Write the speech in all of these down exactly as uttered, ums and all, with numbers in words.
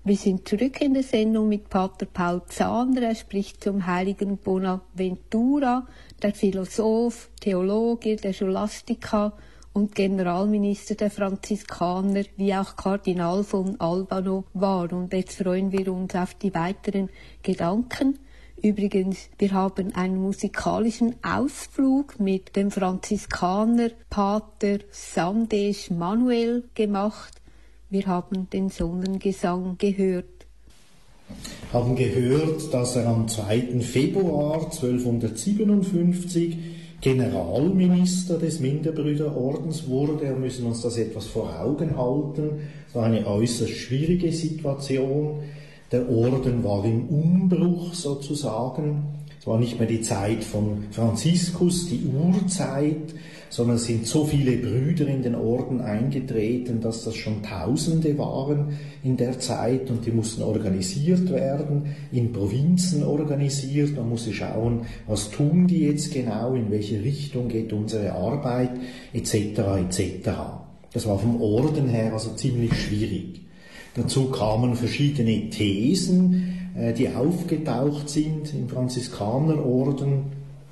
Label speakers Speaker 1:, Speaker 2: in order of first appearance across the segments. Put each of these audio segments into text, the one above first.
Speaker 1: Wir sind zurück in der Sendung mit Pater Paul Zahner. Er spricht zum heiligen Bonaventura, der Philosoph, Theologe der Scholastika und Generalminister der Franziskaner, wie auch Kardinal von Albano war. Und jetzt freuen wir uns auf die weiteren Gedanken. Übrigens, wir haben einen musikalischen Ausflug mit dem Franziskaner Pater Sandesh Manuel gemacht. Wir haben den Sonnengesang gehört.
Speaker 2: Wir haben gehört, dass er am zweiten Februar zwölfhundertsiebenundfünfzig Generalminister des Minderbrüderordens wurde. Wir müssen uns das etwas vor Augen halten. Es war eine äußerst schwierige Situation. Der Orden war im Umbruch sozusagen. Es war nicht mehr die Zeit von Franziskus, die Urzeit, sondern es sind so viele Brüder in den Orden eingetreten, dass das schon Tausende waren in der Zeit und die mussten organisiert werden, in Provinzen organisiert. Man musste schauen, was tun die jetzt genau, in welche Richtung geht unsere Arbeit, et cetera et cetera. Das war vom Orden her also ziemlich schwierig. Dazu kamen verschiedene Thesen, die aufgetaucht sind im Franziskanerorden.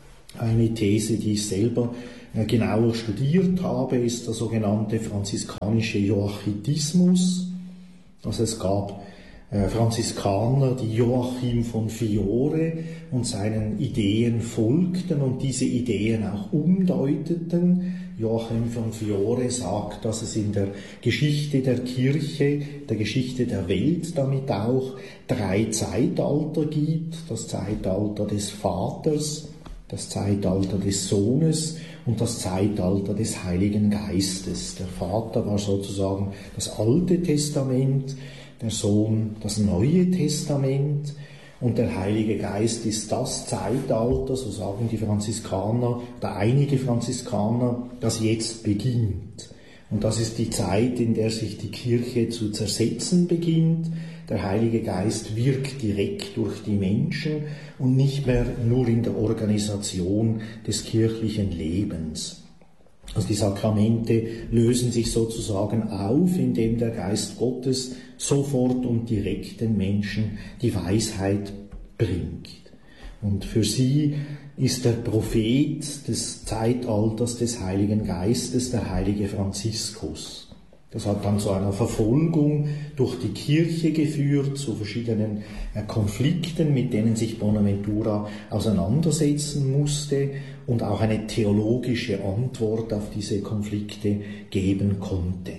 Speaker 2: Eine These, die ich selber genauer studiert habe, ist der sogenannte franziskanische Joachitismus. Also es gab Franziskaner, die Joachim von Fiore und seinen Ideen folgten und diese Ideen auch umdeuteten. Joachim von Fiore sagt, dass es in der Geschichte der Kirche, der Geschichte der Welt damit auch, drei Zeitalter gibt. Das Zeitalter des Vaters, das Zeitalter des Sohnes und das Zeitalter des Heiligen Geistes. Der Vater war sozusagen das Alte Testament, der Sohn das Neue Testament und der Heilige Geist ist das Zeitalter, so sagen die Franziskaner oder einige Franziskaner, das jetzt beginnt. Und das ist die Zeit, in der sich die Kirche zu zersetzen beginnt. Der Heilige Geist wirkt direkt durch die Menschen und nicht mehr nur in der Organisation des kirchlichen Lebens. Also die Sakramente lösen sich sozusagen auf, indem der Geist Gottes sofort und direkt den Menschen die Weisheit bringt. Und für sie ist der Prophet des Zeitalters des Heiligen Geistes der heilige Franziskus. Das hat dann zu einer Verfolgung durch die Kirche geführt, zu verschiedenen äh, Konflikten, mit denen sich Bonaventura auseinandersetzen musste und auch eine theologische Antwort auf diese Konflikte geben konnte.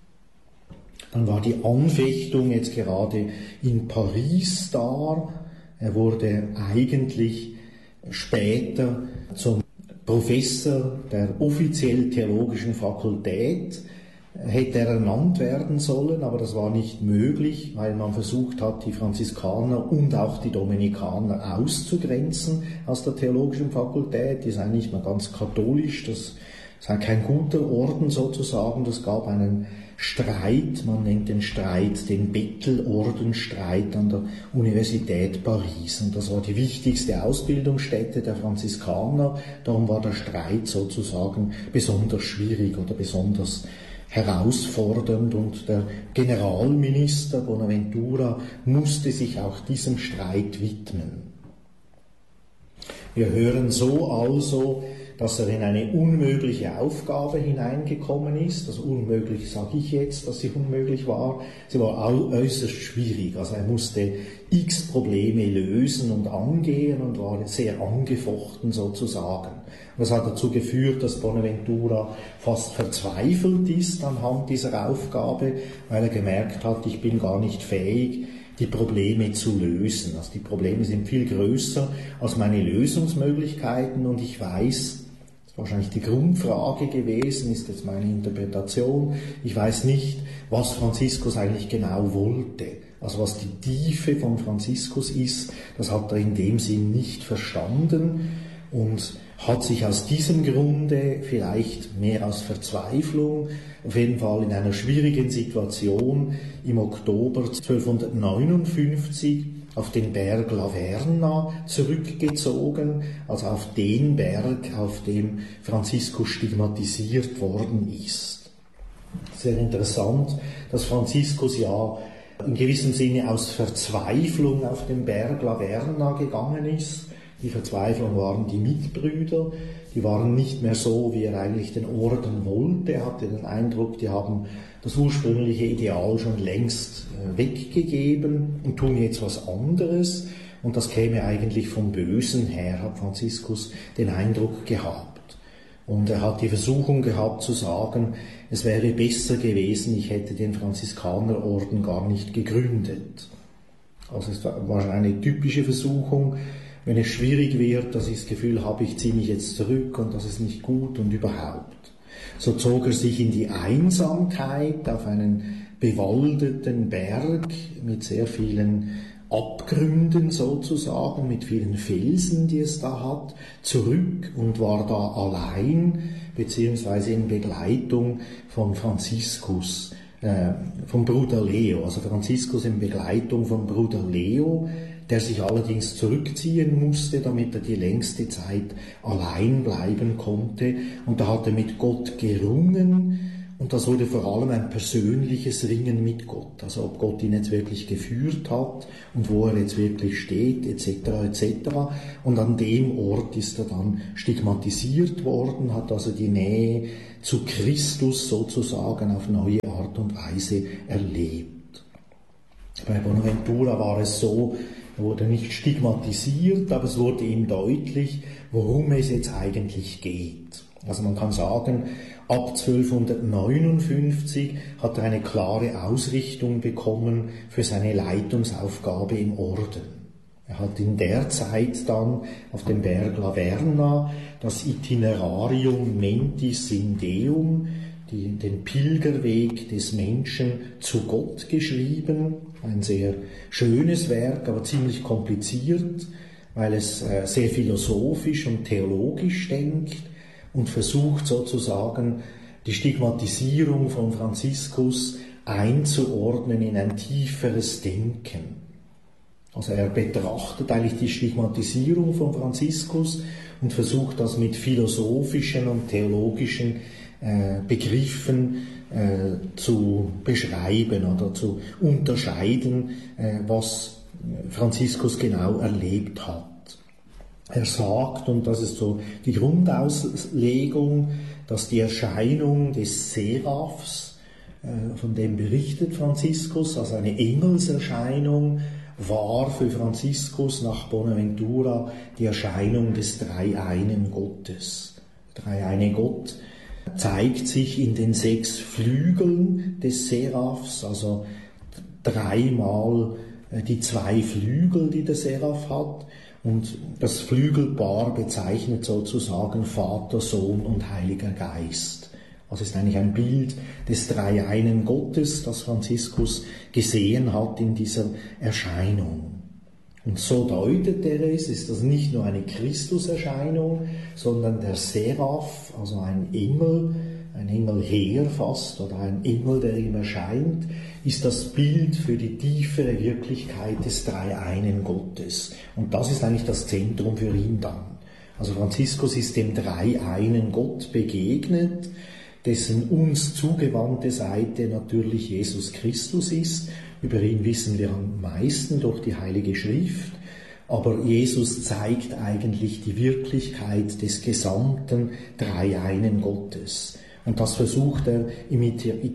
Speaker 2: Dann war die Anfechtung jetzt gerade in Paris da. Er wurde eigentlich später zum Professor der offiziell theologischen Fakultät, hätte er ernannt werden sollen, aber das war nicht möglich, weil man versucht hat, die Franziskaner und auch die Dominikaner auszugrenzen aus der theologischen Fakultät. Die seien nicht mehr ganz katholisch, das sei kein guter Orden sozusagen. Das gab einen Streit, man nennt den Streit den Bettelordenstreit an der Universität Paris. Und das war die wichtigste Ausbildungsstätte der Franziskaner. Darum war der Streit sozusagen besonders schwierig oder besonders herausfordernd und der Generalminister Bonaventura musste sich auch diesem Streit widmen. Wir hören so also, dass er in eine unmögliche Aufgabe hineingekommen ist. Also unmöglich sage ich jetzt, dass sie unmöglich war. Sie war äußerst schwierig. Also er musste x Probleme lösen und angehen und war sehr angefochten sozusagen. Das hat dazu geführt, dass Bonaventura fast verzweifelt ist anhand dieser Aufgabe, weil er gemerkt hat, ich bin gar nicht fähig, die Probleme zu lösen. Also die Probleme sind viel größer als meine Lösungsmöglichkeiten und ich weiß, das ist wahrscheinlich die Grundfrage gewesen, ist jetzt meine Interpretation, ich weiß nicht, was Franziskus eigentlich genau wollte. Also was die Tiefe von Franziskus ist, das hat er in dem Sinn nicht verstanden und hat sich aus diesem Grunde vielleicht mehr aus Verzweiflung, auf jeden Fall in einer schwierigen Situation im Oktober zwölfhundertneunundfünfzig auf den Berg Laverna zurückgezogen, also auf den Berg, auf dem Franziskus stigmatisiert worden ist. Sehr interessant, dass Franziskus ja in gewissem Sinne aus Verzweiflung auf den Berg Laverna gegangen ist. Die Verzweiflung waren die Mitbrüder, die waren nicht mehr so, wie er eigentlich den Orden wollte. Er hatte den Eindruck, die haben das ursprüngliche Ideal schon längst weggegeben und tun jetzt was anderes. Und das käme eigentlich vom Bösen her, hat Franziskus den Eindruck gehabt. Und er hat die Versuchung gehabt zu sagen, es wäre besser gewesen, ich hätte den Franziskanerorden gar nicht gegründet. Also es war eine typische Versuchung, wenn es schwierig wird, dass ich das Gefühl habe, ich ziehe mich jetzt zurück und das ist nicht gut und überhaupt. So zog er sich in die Einsamkeit auf einen bewaldeten Berg mit sehr vielen Abgründen sozusagen, mit vielen Felsen, die es da hat, zurück und war da allein, beziehungsweise in Begleitung von Franziskus, äh, vom Bruder Leo. Also Franziskus in Begleitung von Bruder Leo, der sich allerdings zurückziehen musste, damit er die längste Zeit allein bleiben konnte. Und da hat er mit Gott gerungen. Und das wurde vor allem ein persönliches Ringen mit Gott. Also ob Gott ihn jetzt wirklich geführt hat und wo er jetzt wirklich steht, et cetera et cetera. Und an dem Ort ist er dann stigmatisiert worden, hat also die Nähe zu Christus sozusagen auf neue Art und Weise erlebt. Bei Bonaventura war es so, er wurde nicht stigmatisiert, aber es wurde ihm deutlich, worum es jetzt eigentlich geht. Also man kann sagen, ab zwölfhundertneunundfünfzig hat er eine klare Ausrichtung bekommen für seine Leitungsaufgabe im Orden. Er hat in der Zeit dann auf dem Berg Laverna das Itinerarium Mentis in Deum, die, den Pilgerweg des Menschen zu Gott geschrieben. Ein sehr schönes Werk, aber ziemlich kompliziert, weil es äh, sehr philosophisch und theologisch denkt und versucht sozusagen die Stigmatisierung von Franziskus einzuordnen in ein tieferes Denken. Also er betrachtet eigentlich die Stigmatisierung von Franziskus und versucht das mit philosophischen und theologischen äh, Begriffen äh, zu beschreiben oder zu unterscheiden, äh, was Franziskus genau erlebt hat. Er sagt, und das ist so die Grundauslegung, dass die Erscheinung des Seraphs, äh, von dem berichtet Franziskus, also eine Engelserscheinung, war für Franziskus nach Bonaventura die Erscheinung des Dreieinen Gottes. Der Dreieine Gott zeigt sich in den sechs Flügeln des Seraphs, also dreimal die zwei Flügel, die der Seraph hat. Und das Flügelpaar bezeichnet sozusagen Vater, Sohn und Heiliger Geist. Also ist eigentlich ein Bild des Dreieinen Gottes, das Franziskus gesehen hat in dieser Erscheinung. Und so deutet er es, ist das nicht nur eine Christuserscheinung, sondern der Seraph, also ein Engel, ein Engelheer fast, oder ein Engel, der ihm erscheint, ist das Bild für die tiefere Wirklichkeit des Dreieinen Gottes. Und das ist eigentlich das Zentrum für ihn dann. Also Franziskus ist dem Dreieinen Gott begegnet, dessen uns zugewandte Seite natürlich Jesus Christus ist. Über ihn wissen wir am meisten durch die Heilige Schrift. Aber Jesus zeigt eigentlich die Wirklichkeit des gesamten Dreieinen Gottes. Und das versucht er im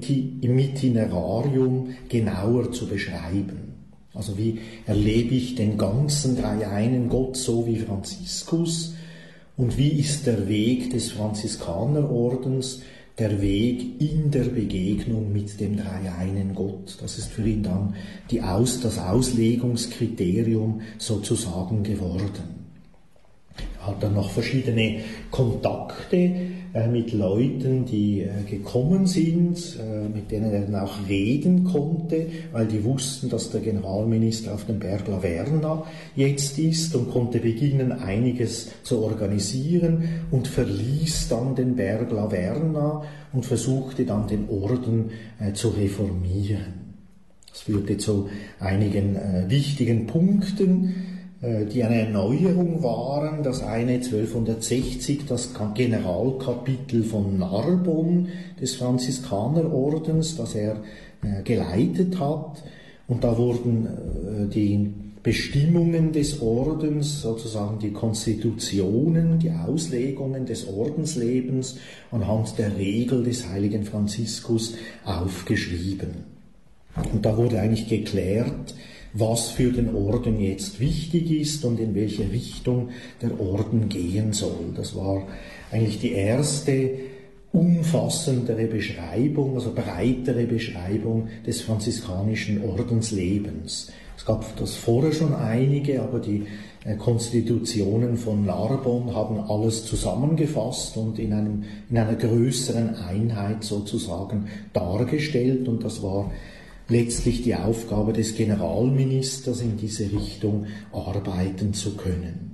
Speaker 2: Itinerarium genauer zu beschreiben. Also wie erlebe ich den ganzen Dreieinen Gott so wie Franziskus? Und wie ist der Weg des Franziskanerordens, der Weg in der Begegnung mit dem Dreieinen Gott? Das ist für ihn dann die Aus, das Auslegungskriterium sozusagen geworden. Er hat dann noch verschiedene Kontakte äh, mit Leuten, die äh, gekommen sind, äh, mit denen er dann auch reden konnte, weil die wussten, dass der Generalminister auf dem Berg Laverna jetzt ist, und konnte beginnen, einiges zu organisieren, und verließ dann den Berg Laverna und versuchte dann den Orden äh, zu reformieren. Das führte zu einigen äh, wichtigen Punkten, die eine Erneuerung waren. Das eine zwölfhundertsechzig, das Generalkapitel von Narbonne des Franziskanerordens, das er geleitet hat. Und da wurden äh, die Bestimmungen des Ordens, sozusagen die Konstitutionen, die Auslegungen des Ordenslebens anhand der Regel des heiligen Franziskus aufgeschrieben. Und da wurde eigentlich geklärt, was für den Orden jetzt wichtig ist und in welche Richtung der Orden gehen soll. Das war eigentlich die erste umfassendere Beschreibung, also breitere Beschreibung des franziskanischen Ordenslebens. Es gab das vorher schon einige, aber die äh, Konstitutionen von Narbonne haben alles zusammengefasst und in, einem, in einer größeren Einheit sozusagen dargestellt, und das war letztlich die Aufgabe des Generalministers, in diese Richtung arbeiten zu können.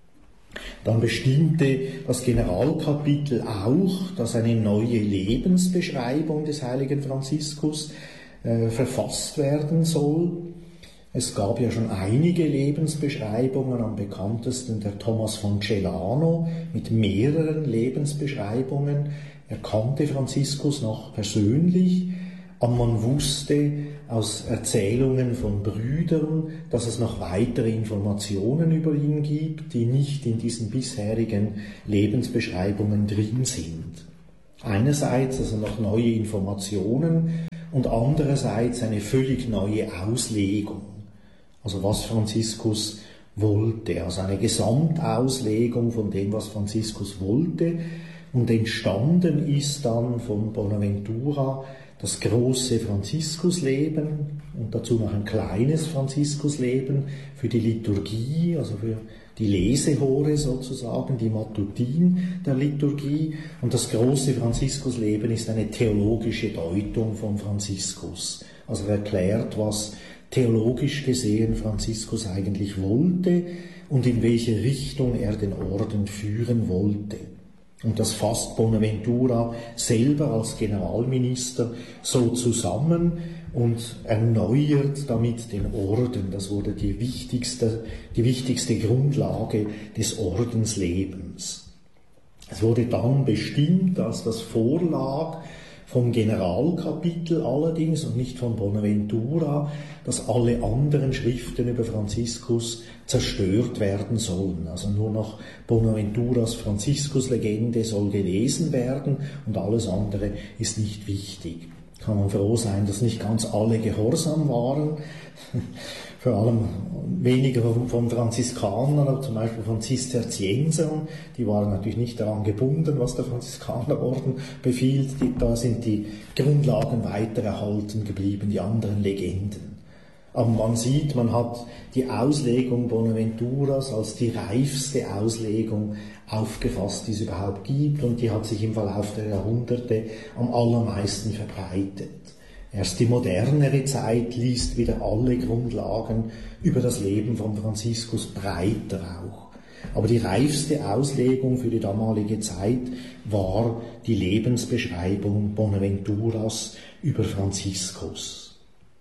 Speaker 2: Dann bestimmte das Generalkapitel auch, dass eine neue Lebensbeschreibung des heiligen Franziskus äh, verfasst werden soll. Es gab ja schon einige Lebensbeschreibungen, am bekanntesten der Thomas von Celano mit mehreren Lebensbeschreibungen. Er kannte Franziskus noch persönlich, aber man wusste aus Erzählungen von Brüdern, dass es noch weitere Informationen über ihn gibt, die nicht in diesen bisherigen Lebensbeschreibungen drin sind. Einerseits also noch neue Informationen und andererseits eine völlig neue Auslegung. Also was Franziskus wollte, also eine Gesamtauslegung von dem, was Franziskus wollte. Und entstanden ist dann von Bonaventura das große Franziskusleben und dazu noch ein kleines Franziskusleben für die Liturgie, also für die Lesehore sozusagen, die Matutin der Liturgie. Und das große Franziskusleben ist eine theologische Deutung von Franziskus. Also er erklärt, was theologisch gesehen Franziskus eigentlich wollte und in welche Richtung er den Orden führen wollte. Und das fasst Bonaventura selber als Generalminister so zusammen und erneuert damit den Orden. Das wurde die wichtigste, die wichtigste Grundlage des Ordenslebens. Es wurde dann bestimmt, als das vorlag, vom Generalkapitel allerdings und nicht von Bonaventura, dass alle anderen Schriften über Franziskus zerstört werden sollen. Also nur noch Bonaventuras Franziskuslegende soll gelesen werden und alles andere ist nicht wichtig. Kann man froh sein, dass nicht ganz alle gehorsam waren. Vor allem weniger von Franziskanern, aber zum Beispiel von Zisterziensern, die waren natürlich nicht daran gebunden, was der Franziskanerorden befiehlt. Die, da sind die Grundlagen weiter erhalten geblieben, die anderen Legenden. Aber man sieht, man hat die Auslegung Bonaventuras als die reifste Auslegung aufgefasst, die es überhaupt gibt, und die hat sich im Verlauf der Jahrhunderte am allermeisten verbreitet. Erst die modernere Zeit liest wieder alle Grundlagen über das Leben von Franziskus breiter auch. Aber die reifste Auslegung für die damalige Zeit war die Lebensbeschreibung Bonaventuras über Franziskus.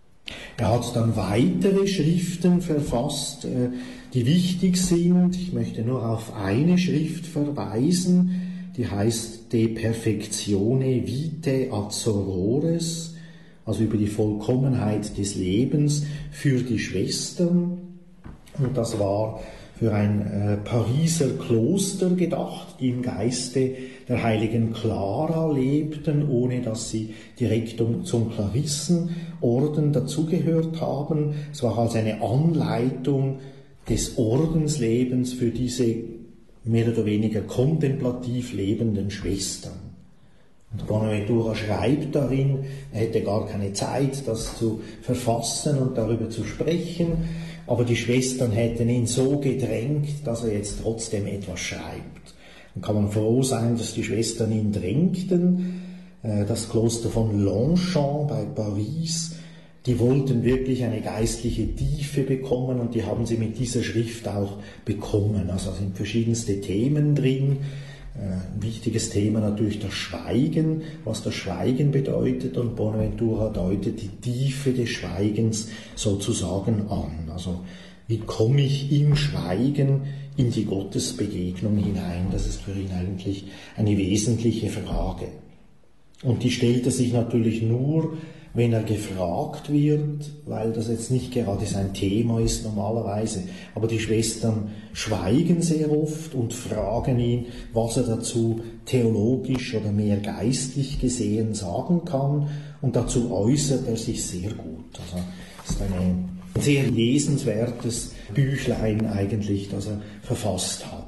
Speaker 2: Er hat dann weitere Schriften verfasst, die wichtig sind. Ich möchte nur auf eine Schrift verweisen, die heißt De Perfectione Vitae ad Sorores, also über die Vollkommenheit des Lebens für die Schwestern. Und das war für ein äh, Pariser Kloster gedacht, die im Geiste der heiligen Clara lebten, ohne dass sie direkt um, zum Klarissenorden dazugehört haben. Es war also eine Anleitung des Ordenslebens für diese mehr oder weniger kontemplativ lebenden Schwestern. Und Bonaventura schreibt darin, er hätte gar keine Zeit, das zu verfassen und darüber zu sprechen, aber die Schwestern hätten ihn so gedrängt, dass er jetzt trotzdem etwas schreibt. Dann kann man froh sein, dass die Schwestern ihn drängten. Das Kloster von Longchamp bei Paris, die wollten wirklich eine geistliche Tiefe bekommen und die haben sie mit dieser Schrift auch bekommen. Also da sind verschiedenste Themen drin. Ein wichtiges Thema natürlich das Schweigen, was das Schweigen bedeutet, und Bonaventura deutet die Tiefe des Schweigens sozusagen an. Also wie komme ich im Schweigen in die Gottesbegegnung hinein? Das ist für ihn eigentlich eine wesentliche Frage. Und die stellt er sich natürlich nur wenn er gefragt wird, weil das jetzt nicht gerade sein Thema ist normalerweise, aber die Schwestern schweigen sehr oft und fragen ihn, was er dazu theologisch oder mehr geistlich gesehen sagen kann, und dazu äußert er sich sehr gut. Also es ist ein sehr lesenswertes Büchlein eigentlich, das er verfasst hat.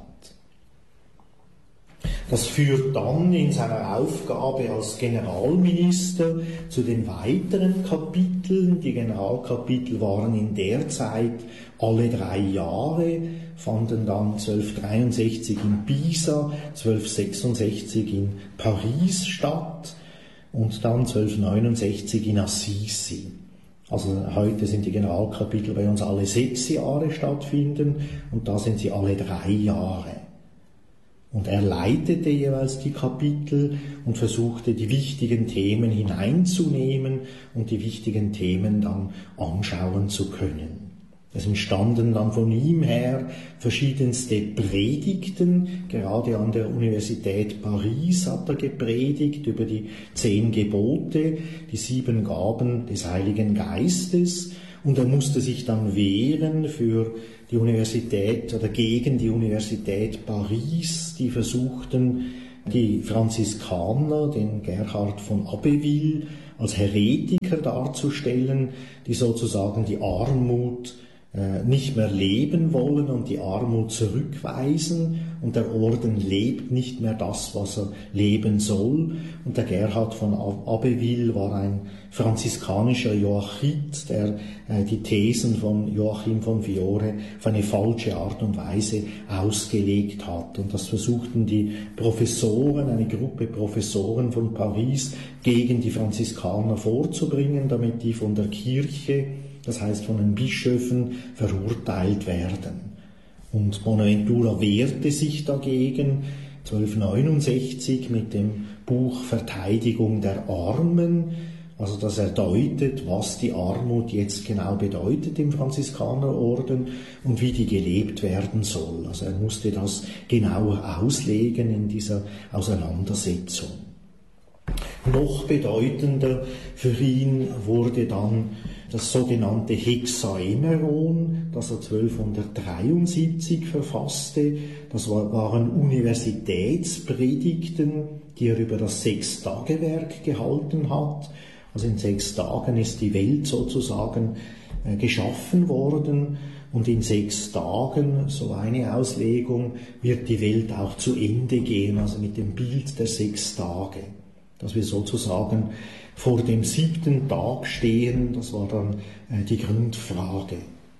Speaker 2: Das führt dann in seiner Aufgabe als Generalminister zu den weiteren Kapiteln. Die Generalkapitel waren in der Zeit alle drei Jahre, fanden dann zwölfhundertdreiundsechzig in Pisa, zwölfhundertsechsundsechzig in Paris statt und dann zwölfhundertneunundsechzig in Assisi. Also heute sind die Generalkapitel bei uns alle sechs Jahre stattfinden und da sind sie alle drei Jahre. Und er leitete jeweils die Kapitel und versuchte, die wichtigen Themen hineinzunehmen und die wichtigen Themen dann anschauen zu können. Es entstanden dann von ihm her verschiedenste Predigten. Gerade an der Universität Paris hat er gepredigt über die zehn Gebote, die sieben Gaben des Heiligen Geistes. Und er musste sich dann wehren für die Universität oder gegen die Universität Paris, die versuchten, die Franziskaner, den Gerhard von Abbeville, als Heretiker darzustellen, die sozusagen die Armut äh, nicht mehr leben wollen und die Armut zurückweisen, und der Orden lebt nicht mehr das, was er leben soll. Und der Gerhard von Abbeville war ein franziskanischer Joachit, der äh, die Thesen von Joachim von Fiore auf eine falsche Art und Weise ausgelegt hat. Und das versuchten die Professoren, eine Gruppe Professoren von Paris, gegen die Franziskaner vorzubringen, damit die von der Kirche, das heißt von den Bischöfen, verurteilt werden. Und Bonaventura wehrte sich dagegen zwölfhundertneunundsechzig mit dem Buch Verteidigung der Armen, also das erdeutet, was die Armut jetzt genau bedeutet im Franziskanerorden und wie die gelebt werden soll. Also er musste das genau auslegen in dieser Auseinandersetzung. Noch bedeutender für ihn wurde dann das sogenannte Hexaemeron, das er zwölfhundertdreiundsiebzig verfasste. Das waren Universitätspredigten, die er über das Sechstagewerk gehalten hat. Also in sechs Tagen ist die Welt sozusagen äh, geschaffen worden, und in sechs Tagen, so eine Auslegung, wird die Welt auch zu Ende gehen, also mit dem Bild der sechs Tage. Dass wir sozusagen vor dem siebten Tag stehen, das war dann äh, die Grundfrage.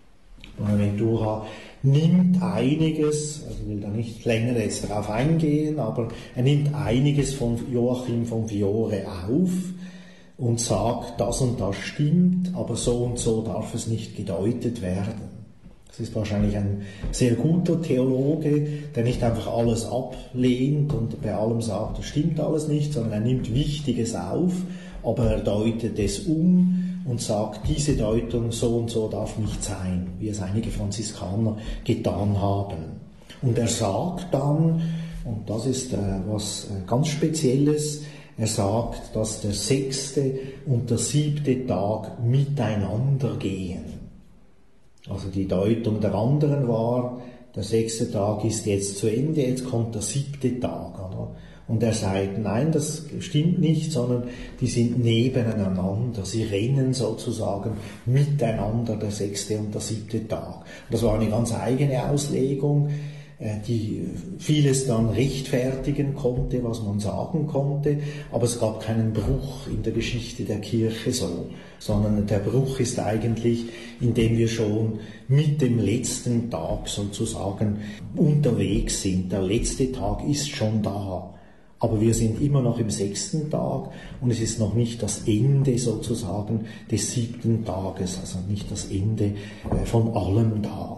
Speaker 2: Bonaventura nimmt einiges, also ich will da nicht länger jetzt darauf eingehen, aber er nimmt einiges von Joachim von Fiore auf und sagt, das und das stimmt, aber so und so darf es nicht gedeutet werden. Das ist wahrscheinlich ein sehr guter Theologe, der nicht einfach alles ablehnt und bei allem sagt, das stimmt alles nicht, sondern er nimmt Wichtiges auf, aber er deutet es um und sagt, diese Deutung so und so darf nicht sein, wie es einige Franziskaner getan haben. Und er sagt dann, und das ist äh, was äh, ganz Spezielles, er sagt, dass der sechste und der siebte Tag miteinander gehen. Also die Deutung der anderen war, der sechste Tag ist jetzt zu Ende, jetzt kommt der siebte Tag. Oder? Und er sagt, nein, das stimmt nicht, sondern die sind nebeneinander, sie rennen sozusagen miteinander, der sechste und der siebte Tag. Das war eine ganz eigene Auslegung, die vieles dann rechtfertigen konnte, was man sagen konnte, aber es gab keinen Bruch in der Geschichte der Kirche so, sondern der Bruch ist eigentlich, indem wir schon mit dem letzten Tag sozusagen unterwegs sind. Der letzte Tag ist schon da, aber wir sind immer noch im sechsten Tag und es ist noch nicht das Ende sozusagen des siebten Tages, also nicht das Ende von allem da.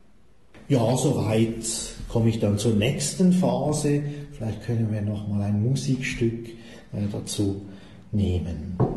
Speaker 2: Ja, soweit komme ich dann zur nächsten Phase. Vielleicht können wir noch mal ein Musikstück äh, dazu nehmen.